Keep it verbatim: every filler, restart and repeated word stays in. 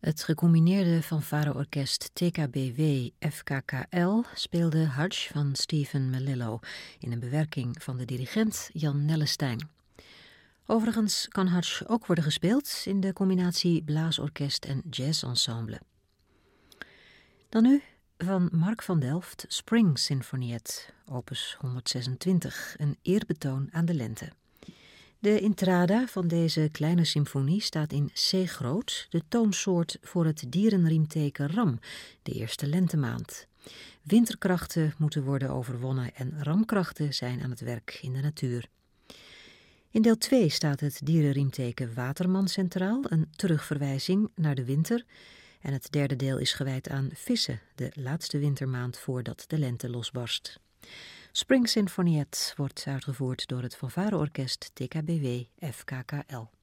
Het gecombineerde fanfareorkest T K B W F K K L speelde Hutch van Stephen Melillo in een bewerking van de dirigent Jan Nellestein. Overigens kan Hutch ook worden gespeeld in de combinatie blaasorkest en jazzensemble. Dan nu van Mark van Delft Spring Sinfoniet, opus honderdzesentwintig, een eerbetoon aan de lente. De intrada van deze kleine symfonie staat in C groot, de toonsoort voor het dierenriemteken Ram, de eerste lentemaand. Winterkrachten moeten worden overwonnen en ramkrachten zijn aan het werk in de natuur. In deel twee staat het dierenriemteken Waterman centraal, een terugverwijzing naar de winter. En het derde deel is gewijd aan vissen, de laatste wintermaand voordat de lente losbarst. Spring Sinfoniet wordt uitgevoerd door het fanfareorkest T K B W F K K L.